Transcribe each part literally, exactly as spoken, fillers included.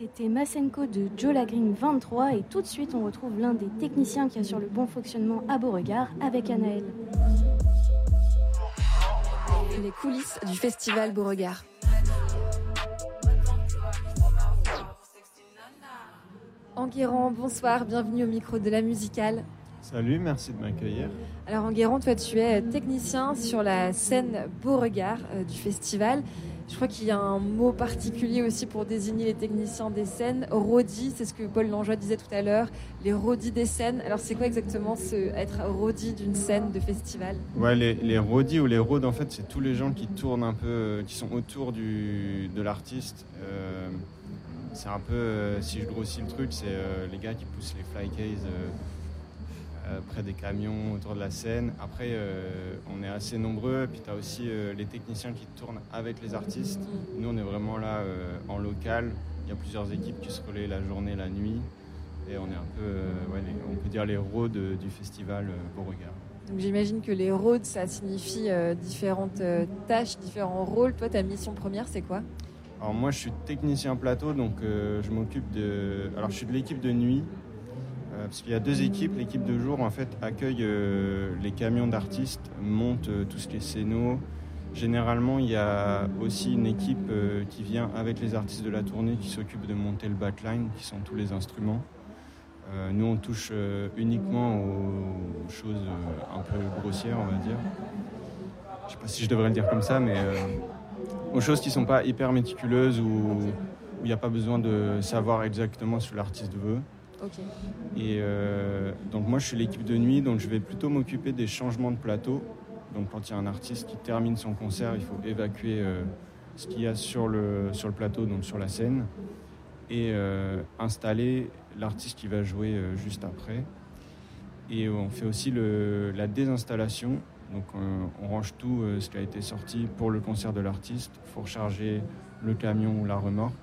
C'était Masenko de Joe Lagreen vingt-trois et tout de suite on retrouve l'un des techniciens qui assure le bon fonctionnement à Beauregard avec Anaël. Les coulisses du festival Beauregard. Enguerrand, bonsoir, bienvenue au micro de la musicale. Salut, merci de m'accueillir. Alors Enguerrand, toi tu es technicien sur la scène Beauregard euh, du festival. Je crois qu'il y a un mot particulier aussi pour désigner les techniciens des scènes. Roadie, c'est ce que Paul Langeois disait tout à l'heure, les roadies des scènes. Alors c'est quoi exactement ce, être roadie d'une scène de festival ? Ouais, les, les roadies ou les roads, en fait, c'est tous les gens qui tournent un peu, qui sont autour du, de l'artiste. Euh, c'est un peu, euh, si je grossis le truc, c'est euh, les gars qui poussent les flycases euh, euh, près des camions, autour de la scène. Après, euh, on est assez nombreux. Puis tu as aussi euh, les techniciens qui tournent avec les artistes. Nous, on est vraiment là euh, en local. Il y a plusieurs équipes qui se relaient la journée, la nuit. Et on est un peu, euh, ouais, les, on peut dire les roads du festival euh, Beauregard. Donc j'imagine que les roads, ça signifie euh, différentes euh, tâches, différents rôles. Toi, ta mission première, c'est quoi ? Alors moi, je suis technicien plateau, donc euh, je m'occupe de... Alors je suis de l'équipe de nuit. Euh, parce qu'il y a deux équipes. L'équipe de jour, en fait, accueille euh, les camions d'artistes, monte euh, tout ce qui est scéno. Généralement, il y a aussi une équipe euh, qui vient avec les artistes de la tournée qui s'occupe de monter le backline, qui sont tous les instruments. Euh, nous, on touche euh, uniquement aux choses euh, un peu grossières, on va dire. Je ne sais pas si je devrais le dire comme ça, mais euh, aux choses qui ne sont pas hyper méticuleuses ou où il n'y a pas besoin de savoir exactement ce que l'artiste veut. Okay. Et euh, donc moi je suis l'équipe de nuit, donc je vais plutôt m'occuper des changements de plateau. Donc quand il y a un artiste qui termine son concert, il faut évacuer euh, ce qu'il y a sur le, sur le plateau, donc sur la scène, et euh, installer l'artiste qui va jouer euh, juste après. Et on fait aussi le, la désinstallation, donc euh, on range tout euh, ce qui a été sorti pour le concert de l'artiste. Il faut recharger le camion ou la remorque.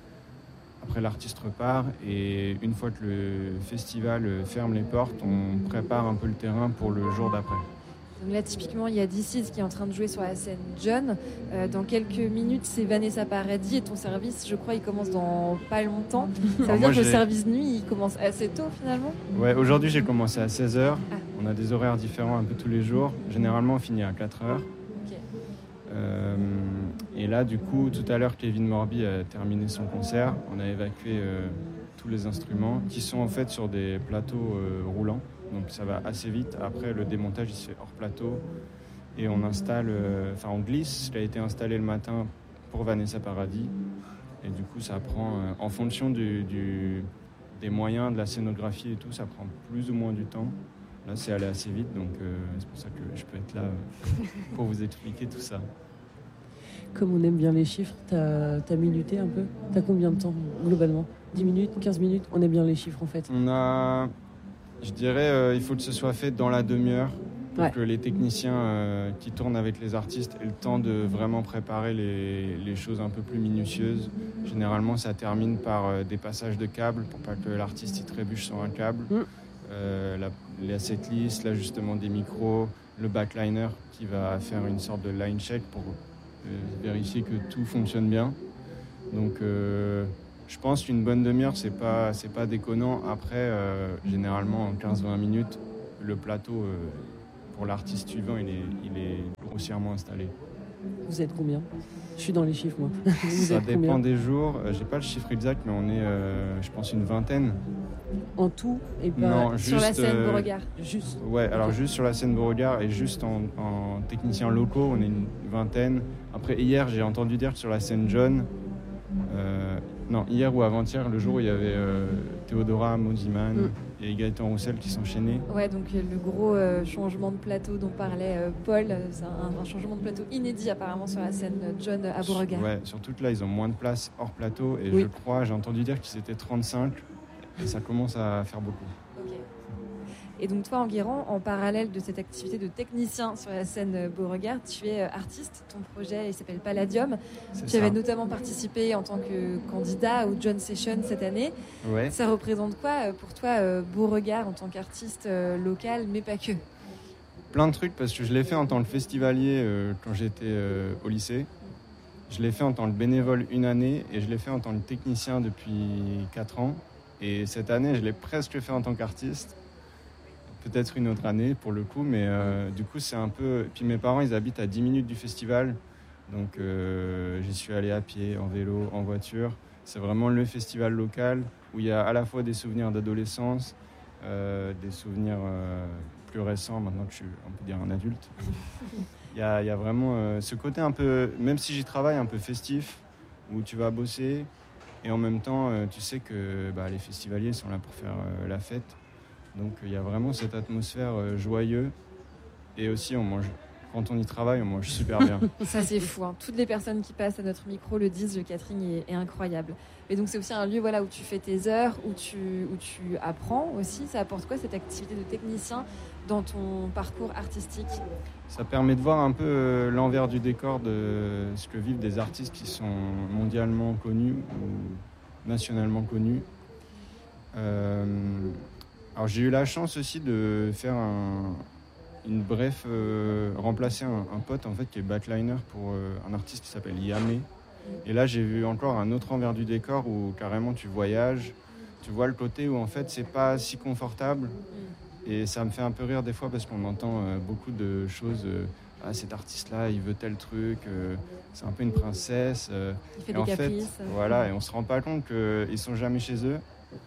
Après, l'artiste repart et une fois que le festival ferme les portes, on prépare un peu le terrain pour le jour d'après. Donc là, typiquement, il y a D C qui est en train de jouer sur la scène John. Euh, dans quelques minutes, c'est Vanessa Paradis et ton service, je crois, il commence dans pas longtemps. Ça veut Alors dire moi, que le j'ai... service nuit, il commence assez tôt finalement ? Ouais, aujourd'hui, j'ai commencé à seize heures. Ah. On a des horaires différents un peu tous les jours. Généralement, on finit à quatre heures. Okay. Euh, et là, du coup, tout à l'heure, Kevin Morby a terminé son concert. On a évacué euh, tous les instruments qui sont en fait sur des plateaux euh, roulants. Donc ça va assez vite. Après, le démontage, il se fait hors plateau. Et on installe, enfin, euh, on glisse ce qui a été installé le matin pour Vanessa Paradis. Et du coup, ça prend, euh, en fonction du, du, des moyens, de la scénographie et tout, ça prend plus ou moins du temps. Là, c'est allé assez vite, donc euh, c'est pour ça que je peux être là euh, pour vous expliquer tout ça. Comme on aime bien les chiffres, t'as, t'as minuté un peu ? T'as combien de temps, globalement ? dix minutes, quinze minutes ? On aime bien les chiffres, en fait. On a, je dirais, euh, il faut que ce soit fait dans la demi-heure, pour ouais. que les techniciens euh, qui tournent avec les artistes aient le temps de vraiment préparer les, les choses un peu plus minutieuses. Généralement, ça termine par euh, des passages de câbles, pour pas que l'artiste y trébuche sur un câble. Mm. Euh, la, la setlist, l'ajustement des micros, le backliner qui va faire une sorte de line check pour euh, vérifier que tout fonctionne bien. Donc euh, je pense qu'une bonne demi-heure, c'est pas, c'est pas déconnant. Après, euh, généralement en quinze à vingt minutes, le plateau euh, pour l'artiste suivant, il est, il est grossièrement installé. Vous êtes combien ? Je suis dans les chiffres, moi. Vous Ça êtes dépend combien ? des jours. Euh, j'ai pas le chiffre exact, mais on est, euh, je pense, une vingtaine. En tout et pas Non, sur juste, la scène euh, Beauregard. Juste. Ouais, alors okay. Juste sur la scène Beauregard et juste en, en techniciens locaux, on est une vingtaine. Après, hier, j'ai entendu dire que sur la scène John, euh, non, hier ou avant-hier, le jour où il y avait euh, Théodora Mosiman mm. et Gaëtan Roussel qui s'enchaînaient. Ouais, donc le gros euh, changement de plateau dont parlait euh, Paul, c'est un, un changement de plateau inédit apparemment sur la scène John à Beauregard. Ouais, surtout que là, ils ont moins de place hors plateau et oui. je crois, j'ai entendu dire qu'ils étaient trente-cinq. Et ça commence à faire beaucoup. Okay. Et donc toi, Enguerrand, en parallèle de cette activité de technicien sur la scène Beauregard, tu es artiste. Ton projet il s'appelle Palladium. C'est tu ça. avais notamment participé en tant que candidat au John Session cette année. Ouais. Ça représente quoi pour toi, Beauregard, en tant qu'artiste local, mais pas que ? Plein de trucs, parce que je l'ai fait en tant que festivalier euh, quand j'étais euh, au lycée. Je l'ai fait en tant que bénévole une année et je l'ai fait en tant que technicien depuis quatre ans. Et cette année, je l'ai presque fait en tant qu'artiste. Peut-être une autre année pour le coup, mais euh, du coup, c'est un peu... Puis mes parents, ils habitent à dix minutes du festival. Donc euh, j'y suis allé à pied, en vélo, en voiture. C'est vraiment le festival local où il y a à la fois des souvenirs d'adolescence, euh, des souvenirs euh, plus récents, maintenant que je suis, on peut dire, un adulte. Il y a, il y a vraiment euh, ce côté un peu, même si j'y travaille, un peu festif, où tu vas bosser et en même temps, euh, tu sais que bah, les festivaliers sont là pour faire euh, la fête. Donc il y a vraiment cette atmosphère euh, joyeuse et aussi on mange. Quand on y travaille, on mange super bien. Ça, c'est fou. Hein. Toutes les personnes qui passent à notre micro le disent, le catering est, est incroyable. Et donc, c'est aussi un lieu voilà, où tu fais tes heures, où tu, où tu apprends aussi. Ça apporte quoi, cette activité de technicien, dans ton parcours artistique ? Ça permet de voir un peu euh, l'envers du décor de ce que vivent des artistes qui sont mondialement connus ou nationalement connus. Euh, alors, j'ai eu la chance aussi de faire un... une bref, euh, remplacer un, un pote en fait qui est backliner pour euh, un artiste qui s'appelle Yamé. Et là j'ai vu encore un autre envers du décor où carrément tu voyages, tu vois le côté où en fait c'est pas si confortable et ça me fait un peu rire des fois parce qu'on entend euh, beaucoup de choses. Euh, ah, cet artiste-là, il veut tel truc, euh, c'est un peu une princesse. Euh, il fait et des en caprices. Fait, voilà, et on se rend pas compte qu'ils sont jamais chez eux.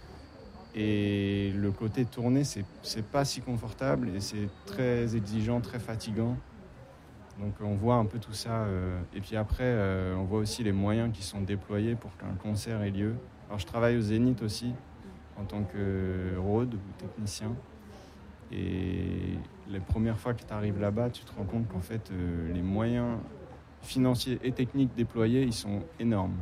Et le côté tourné, c'est, c'est pas si confortable et c'est très exigeant, très fatigant. Donc on voit un peu tout ça. Euh, et puis après, euh, on voit aussi les moyens qui sont déployés pour qu'un concert ait lieu. Alors je travaille au Zénith aussi, en tant que road ou technicien. Et les premières fois que tu arrives là-bas, tu te rends compte qu'en fait, euh, les moyens financiers et techniques déployés, ils sont énormes.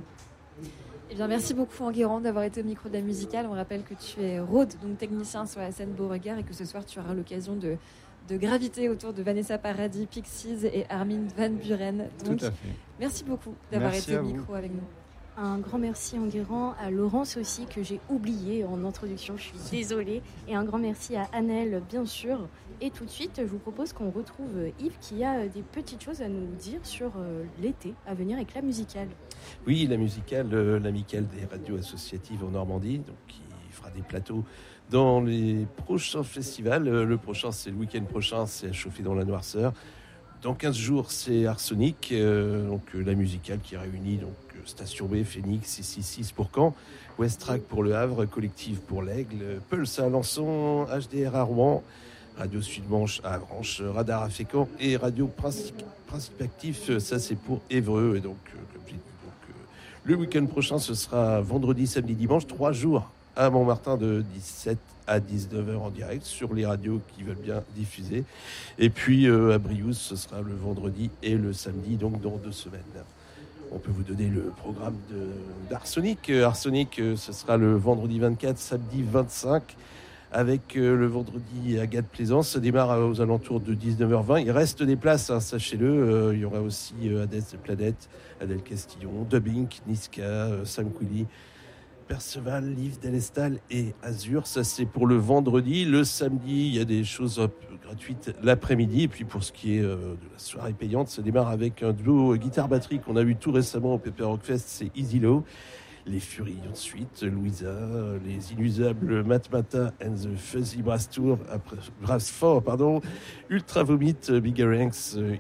Eh bien, merci beaucoup Enguerrand d'avoir été au micro de la musicale. On rappelle que tu es road, donc technicien sur la scène Beauregard, et que ce soir tu auras l'occasion de, de graviter autour de Vanessa Paradis, Pixies et Armin van Buuren. Donc, tout à fait. Merci beaucoup d'avoir merci été au micro vous. avec nous. Un grand merci Enguerrand, à Laurence aussi que j'ai oublié en introduction, je suis désolée, et un grand merci à Annelle bien sûr. Et tout de suite, je vous propose qu'on retrouve Yves qui a des petites choses à nous dire sur l'été à venir avec la musicale. Oui, la musicale, euh, l'amicale des radios associatives en Normandie, donc qui fera des plateaux dans les prochains festivals. Euh, le prochain, c'est le week-end prochain, c'est à Chauffer dans la Noirceur. Dans quinze jours, c'est Arsenic, euh, donc euh, la musicale qui réunit donc euh, Station B, Phoenix, six cent soixante-six pour Caen, Westrack pour Le Havre, Collective pour l'Aigle, Pulse à Alençon, H D R à Rouen, Radio Sud-Manche à Avranches, Radar à Fécamp et Radio Principe, Principe Actif, ça c'est pour Évreux. Et donc, euh, comme j'ai dit, donc, euh, le week-end prochain, ce sera vendredi, samedi, dimanche, trois jours à Montmartin de dix-sept à dix-neuf heures en direct sur les radios qui veulent bien diffuser. Et puis euh, à Briouze, ce sera le vendredi et le samedi, donc dans deux semaines. On peut vous donner le programme de, d'Arsenic. Arsenic, ce sera le vendredi vingt-quatre, samedi vingt-cinq, avec euh, le vendredi Agathe Plaisance. Ça démarre aux alentours de dix-neuf heures vingt. Il reste des places, hein, sachez-le. Euh, il y aura aussi euh, Hadès de Planète, Adèle Castillon, Dubbink, Niska, euh, Sam Quilly, Perceval, Liv Delestal et Azur. Ça, c'est pour le vendredi. Le samedi, il y a des choses un peu gratuites l'après-midi. Et puis, pour ce qui est euh, de la soirée payante, ça démarre avec un duo guitare-batterie qu'on a vu tout récemment au Pepper Rock Fest. C'est Easy Low. Les Furies ensuite, Louisa, les inusables Matmata and the Fuzzy Brass Tour, après, Brass Four, pardon, Ultra Vomit, Bigger Ranks,